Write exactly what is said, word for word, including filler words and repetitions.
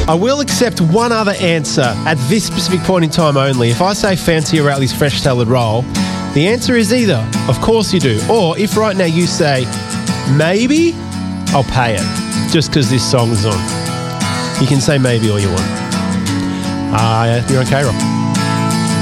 I will accept one other answer at this specific point in time only. If I say fancy a Ratley's fresh salad roll, the answer is either, of course you do, or if right now you say, maybe, I'll pay it, just because this song's on. You can say maybe all you want. Uh, you're on K-Rock.